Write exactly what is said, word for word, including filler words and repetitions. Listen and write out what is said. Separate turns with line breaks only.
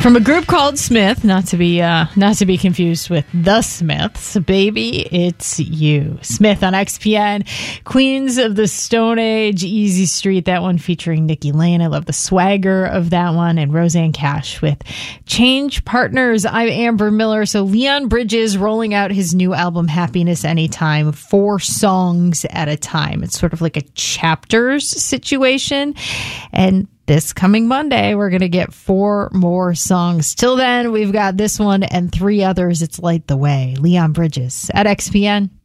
From a group called Smith, not to be uh, not to be confused with The Smiths, Baby, It's You. Smith on X P N, Queens of the Stone Age, Easy Street, that one featuring Nikki Lane. I love the swagger of that one. And Roseanne Cash with Change Partners. I'm Amber Miller. So Leon Bridges rolling out his new album, Happiness Anytime, four songs at a time. It's sort of like a chapters situation. And this coming Monday, we're going to get four more songs. Till then, we've got this one and three others. It's Light the Way. Leon Bridges at X P N.